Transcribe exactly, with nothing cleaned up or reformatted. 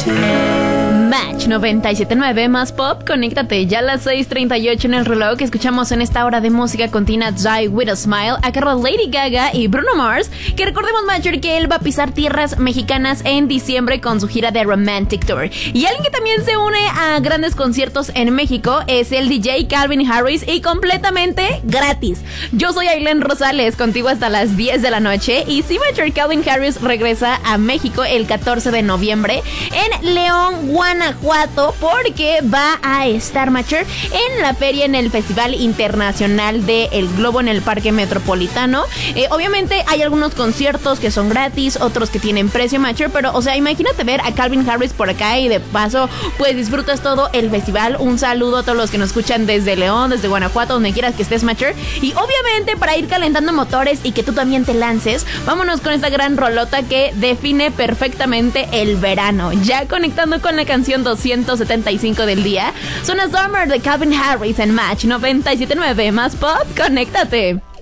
Match noventa y siete punto nueve más pop, conéctate ya a las seis treinta y ocho en el reloj. Escuchamos en esta hora de música con Tina Die With A Smile a cargo de Lady Gaga y Bruno Mars, que recordemos, Matcher, que él va a pisar tierras mexicanas en diciembre con su gira de Romantic Tour. Y alguien que también se une a grandes conciertos en México es el D J Calvin Harris, y completamente gratis. Yo soy Ailén Rosales, contigo hasta las diez de la noche. Y sí, Matcher, Calvin Harris regresa a México el catorce de noviembre en León, Guanajuato, porque va a estar, Matcher, en la feria, en el Festival Internacional de El Globo en el Parque Metropolitano. Eh, obviamente hay algunos conciertos que son gratis, otros que tienen precio, Matcher, pero, o sea, imagínate ver a Calvin Harris por acá y de paso, pues disfrutas todo el festival. Un saludo a todos los que nos escuchan desde León, desde Guanajuato, donde quieras que estés, Matcher. Y obviamente, para ir calentando motores y que tú también te lances, vámonos con esta gran rolota que define perfectamente el verano. Ya conectando con la canción doscientos setenta y cinco del día, suena Summer de Calvin Harris en Match noventa y siete punto nueve más pop, conéctate.